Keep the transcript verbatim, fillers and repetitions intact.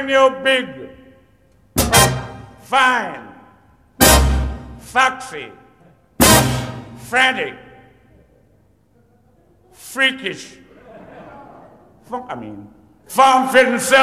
when you're big, fine, foxy, frantic, freakish, fun- I mean, form-fitting self.